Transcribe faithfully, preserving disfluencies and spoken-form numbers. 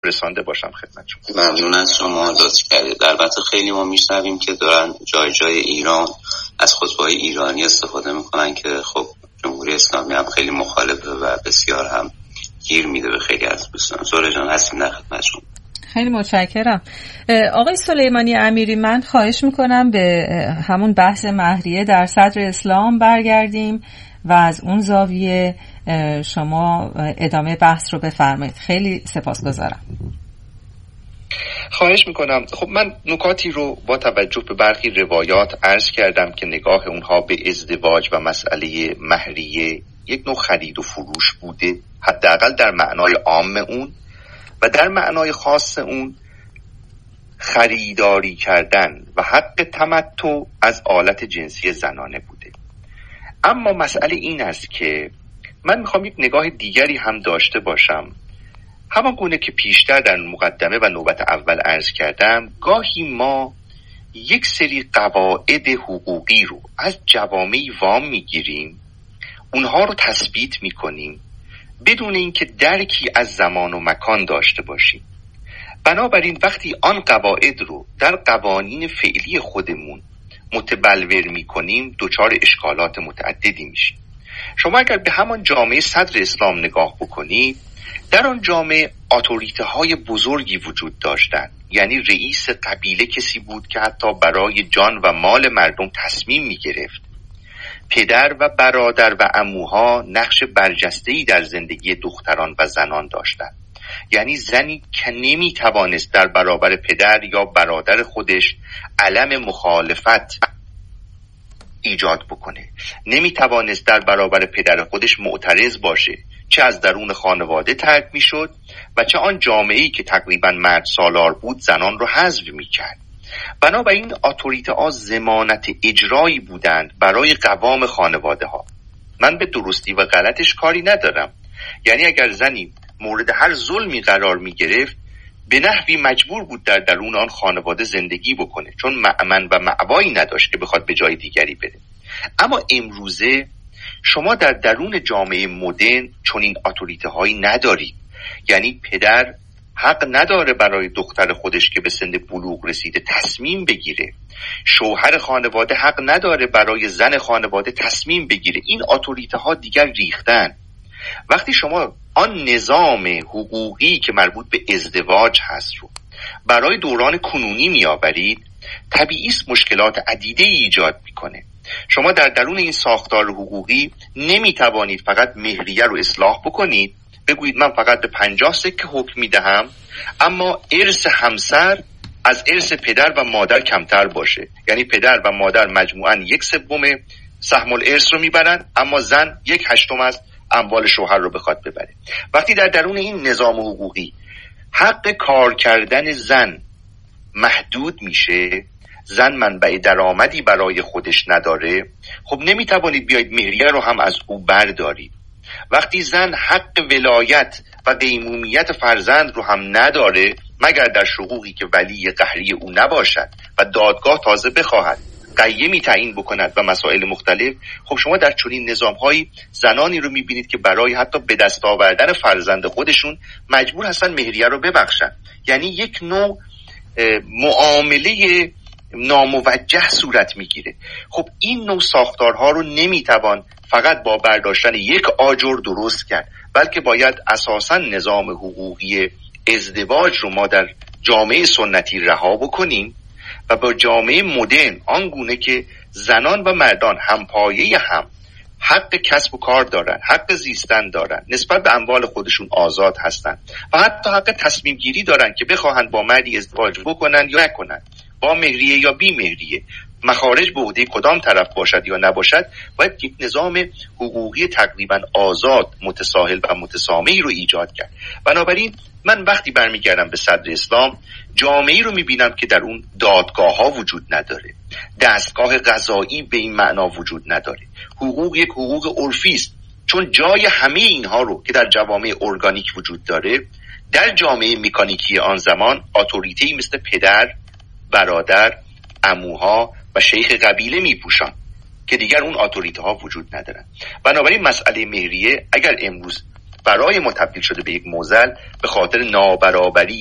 رسانده باشم خدمت شما. ممنون از شما لطف کردید. البته خیلی ما میشنویم که دارن جای جای ایران از خطبه‌های ایرانی استفاده میکنن که خب جمهوری اسلامی هم خیلی مخالفه و بسیار هم گیر میده به خیلی از دوستان. زهره جان هستیم در خدمت شما. خیلی متشکرم. آقای سلیمانی امیری، من خواهش میکنم به همون بحث مهریه در صدر اسلام برگردیم و از اون زاویه شما ادامه بحث رو بفرمایید. خیلی سپاسگزارم. خواهش میکنم. خب من نکاتی رو با توجه به برخی روایات عرض کردم که نگاه اونها به ازدواج و مسئله مهریه یک نوع خرید و فروش بوده، حداقل در معنای عام اون، و در معنای خاص اون خریداری کردن و حق تمتع از آلت جنسی زنانه بوده. اما مسئله این است که من میخوام یک نگاه دیگری هم داشته باشم. همان گونه که پیشتر در مقدمه و نوبت اول عرض کردم، گاهی ما یک سری قواعد حقوقی رو از جوامعی وام میگیریم، اونها رو تثبیت میکنیم بدون اینکه درکی از زمان و مکان داشته باشیم. بنابراین وقتی آن قواعد رو در قوانین فعلی خودمون متبلور میکنیم دچار اشکالات متعددی میشیم. شما اگر به همان جامعه صدر اسلام نگاه بکنید، در آن جامعه اتوریته های بزرگی وجود داشتند. یعنی رئیس قبیله کسی بود که حتی برای جان و مال مردم تصمیم میگرفت. پدر و برادر و عموها نقش برجسته‌ای در زندگی دختران و زنان داشتند. یعنی زنی که نمیتوانست در برابر پدر یا برادر خودش علم مخالفت ایجاد بکنه، نمیتوانست در برابر پدر خودش معترض باشه، چه از درون خانواده ترک میشد و چه آن جامعه‌ای که تقریبا مرد سالار بود زنان رو حذف میکرد. بنابراین اتوریته ها ضمانت اجرایی بودند برای قوام خانواده ها. من به درستی و غلطش کاری ندارم. یعنی اگر زنی مورد هر ظلمی قرار می گرفت، به نحوی مجبور بود در درون آن خانواده زندگی بکنه، چون مأمن و مأوایی نداشت که بخواد به جای دیگری بره. اما امروزه شما در درون جامعه مدرن چون این اتوریته هایی ندارید. یعنی پدر حق نداره برای دختر خودش که به سن بلوغ رسیده تصمیم بگیره. شوهر خانواده حق نداره برای زن خانواده تصمیم بگیره. این اتوریته ها دیگر ریختن. وقتی شما آن نظام حقوقی که مربوط به ازدواج هست رو برای دوران کنونی میآورید، طبیعی است مشکلات عدیده ایجاد میکنه. شما در درون این ساختار حقوقی نمیتوانید فقط مهریه رو اصلاح بکنید، بگویید من فقط به پنجاه سکه حکم میدهم اما ارث همسر از ارث پدر و مادر کمتر باشه. یعنی پدر و مادر مجموعاً یک سوم سهم الارث رو میبرن اما زن یک هشتم از اموال شوهر رو بخواد ببره. وقتی در درون این نظام حقوقی حق کار کردن زن محدود میشه، زن منبع درآمدی برای خودش نداره، خب نمیتوانید بیاید مهریه رو هم از او بردارید. وقتی زن حق ولایت و قیمومیت فرزند رو هم نداره مگر در شقوقی که ولی قهری او نباشد و دادگاه تازه بخواهد قیمی تعیین بکند و مسائل مختلف، خب شما در چنین نظام‌های زنانی رو می‌بینید که برای حتی به دست آوردن فرزند خودشون مجبور هستن مهریه رو ببخشن. یعنی یک نوع معامله ناموجه صورت میگیره. خب این نوع ساختارها رو نمیتوان فقط با برداشتن یک آجر درست کرد، بلکه باید اساساً نظام حقوقی ازدواج رو ما در جامعه سنتی رها بکنیم و با جامعه مدرن آنگونه که زنان و مردان هم پایه هم حق کسب و کار دارن، حق زیستن دارن، نسبت به اموال خودشون آزاد هستن و حتی حق تصمیم گیری دارن که بخواهند با مردی ازدواج بکنن یا نکنن، با مهریه یا بی مهریه، مخارج به عهده کدام طرف باشد یا نباشد. باید یک نظام حقوقی تقریبا آزاد، متساهل و متسامحی رو ایجاد کرد. بنابراین من وقتی برمیگردم به صدر اسلام، جامعه‌ای رو میبینم که در اون دادگاه ها وجود نداره، دستگاه قضایی به این معنا وجود نداره. حقوق یک حقوق عرفی است، چون جای همه اینها رو که در جوامع ارگانیک وجود داره در جامعه مکانیکی آن زمان اتوریته‌ای مثل پدر، برادر، عموها و شیخ قبیله میپوشان که دیگر اون اتوریته ها وجود ندارن. بنابراین مسئله مهریه اگر امروز برای ما تبدیل شده به یک معضل به خاطر نابرابری